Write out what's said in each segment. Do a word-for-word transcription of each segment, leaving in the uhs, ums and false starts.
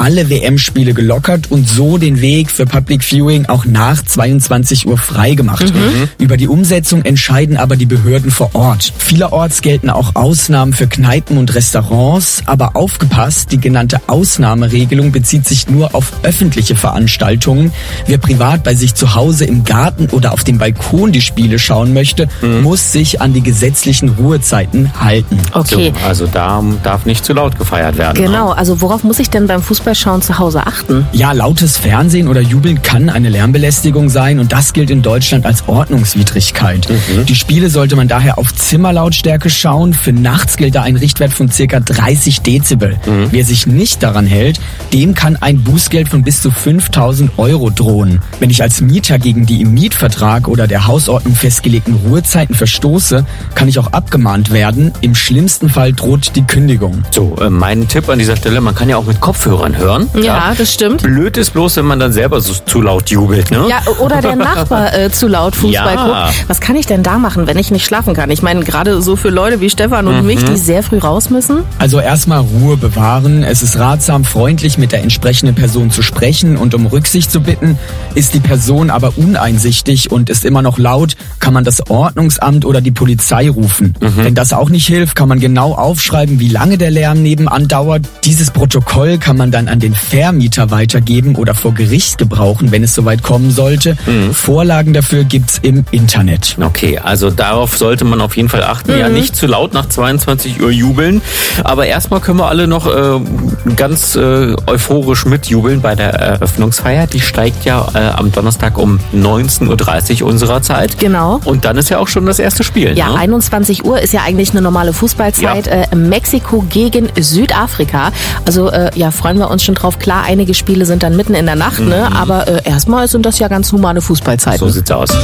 alle W M-Spiele gelockert und so den Weg für Public Viewing auch nach zweiundzwanzig Uhr freigemacht. Mhm. Über die Umsetzung entscheiden aber die Behörden vor Ort. Vielerorts gelten auch Ausnahmen für Kneipen und Restaurants, aber aufgepasst, die genannte Ausnahmeregelung bezieht sich nur auf öffentliche Veranstaltungen. Wer privat bei sich zu Hause im Garten oder auf dem Balkon die Spiele schauen möchte, mhm. muss sich an die gesetzlichen Ruhezeiten halten. Okay. So, also da darf nicht zu laut gefeiert werden. Genau, also worauf muss ich denn beim Fußballschauen zu Hause achten? Ja, lautes Fernsehen oder Jubeln kann eine Lärmbelästigung sein und das gilt in Deutschland als Ordnungswidrigkeit. Mhm. Die Spiele sollte man daher auf Zimmerlautstärke schauen. Für nachts gilt da ein Richtwert von circa dreißig Dezibel. Mhm. Wer sich nicht daran hält, dem kann ein Bußgeld von bis zu fünftausend Euro drohen. Wenn ich als Mieter gegen die im Mietvertrag oder der Hausordnung festgelegten Ruhezeiten verstoße, kann ich auch abgemahnt werden. Im schlimmsten Fall droht die Kündigung. So, äh, mein Tipp an dieser Stelle, man kann ja auch mit Kopfhörern hören. Ja, ja, das stimmt. Blöd ist bloß, wenn man dann selber so zu laut jubelt, ne? Ja, oder der Nachbar äh, zu laut Fußball ja. guckt. Was kann ich denn da machen, wenn ich nicht schlafen kann? Ich meine, gerade so für Leute wie Stefan und mhm. mich, die sehr früh raus müssen. Also erstmal Ruhe bewahren. Es ist ratsam, freundlich mit der entsprechenden Person zu sprechen und um Rücksicht zu bitten. Ist die Person aber uneinsichtig und ist immer noch laut, kann man das Ordnungsamt oder die Polizei rufen. Mhm. Wenn das auch nicht hilft, kann man genau aufschreiben, wie lange der Lärm nebenan dauert. Dieses Protokoll kann man dann an den Vermieter weitergeben oder vor Gericht gebrauchen, wenn es soweit kommen sollte. Mhm. Vorlagen dafür gibt's im Internet. Okay, also darauf sollte man auf jeden Fall achten. Mhm. Ja, nicht zu laut nach zweiundzwanzig Uhr jubeln. Aber erstmal können wir alle noch äh, ganz äh, euphorisch mitjubeln bei der Eröffnungsfeier. Die steigt ja äh, am Donnerstag um neunzehn Uhr dreißig unserer Zeit. Genau. Und dann ist ja auch schon das erste Spiel. Ja, ne? einundzwanzig Uhr ist ja eigentlich eine normale Fußballzeit. Ja. Äh, Mexiko gegen Südafrika. Also äh, ja, freuen wir uns schon drauf. Klar, einige Spiele sind dann mitten in der Nacht, mhm. ne? Aber äh, erstmal sind das ja ganz humane Fußballzeiten. So sieht's aus.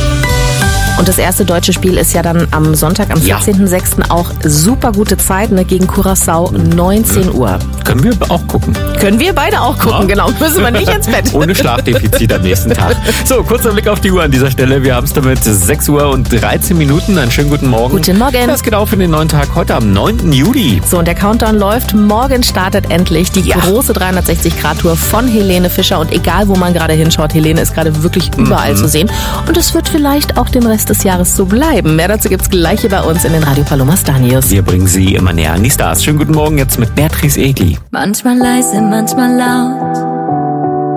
Und das erste deutsche Spiel ist ja dann am Sonntag, am vierzehnten sechsten auch super gute Zeit, ne, gegen Curaçao, neunzehn Uhr. Können wir auch gucken. Können wir beide auch gucken, ja. Genau. Müssen wir nicht ins Bett. Ohne Schlafdefizit am nächsten Tag. So, kurzer Blick auf die Uhr an dieser Stelle. Wir haben es damit sechs Uhr und dreizehn Minuten. Einen schönen guten Morgen. Guten Morgen. Das geht auf für den neuen Tag heute am neunten Juli. So, und der Countdown läuft. Morgen startet endlich die ja. große dreihundertsechzig Grad Tour von Helene Fischer. Und egal, wo man gerade hinschaut, Helene ist gerade wirklich überall mhm. zu sehen. Und es wird vielleicht auch den Rest des Jahres so bleiben. Mehr dazu gibt's gleich hier bei uns in den Radio Paloma Stanios. Wir bringen Sie immer näher an die Stars. Schönen guten Morgen jetzt mit Beatrice Egli. Manchmal leise, manchmal laut.